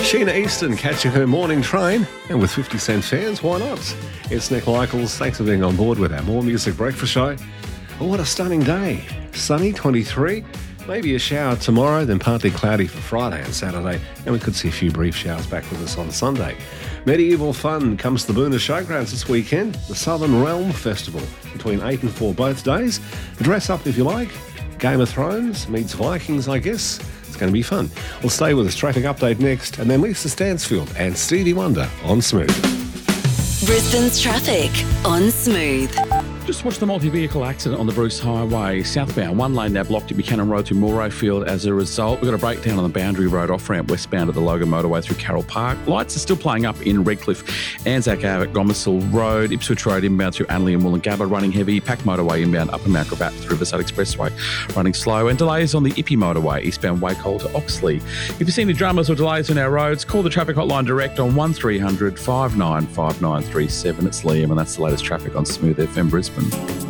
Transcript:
Sheena Easton catching her morning train, and with 50 Cent fans, why not? It's Nick Michaels. Thanks for being on board with our More Music Breakfast Show. Oh, what a stunning day. Sunny, 23. Maybe a shower tomorrow, then partly cloudy for Friday and Saturday, and we could see a few brief showers back with us on Sunday. Medieval fun comes to the Boonah Showgrounds this weekend, the Southern Realm Festival, between 8 and 4 both days. Dress up if you like. Game of Thrones meets Vikings, I guess. It's going to be fun. We'll stay with us. Traffic update next, and then Lisa Stansfield and Stevie Wonder on Smooth. Brisbane's traffic on Smooth. Just watched the multi-vehicle accident on the Bruce Highway southbound. One lane now blocked at Buchanan Road to Morayfield as a result. We've got a breakdown on the Boundary Road off-ramp westbound at the Logan Motorway through Carroll Park. Lights are still playing up in Redcliffe, Anzac Ave at Gomersall Road, Ipswich Road inbound through Anley and Wollongabba running heavy, Pack Motorway inbound Upper Mount Gravatt to Riverside Expressway running slow, and delays on the Ippy Motorway eastbound Wacol to Oxley. If you see any dramas or delays on our roads, call the traffic hotline direct on 1300 595937. It's Liam, and that's the latest traffic on Smooth FM Brisbane.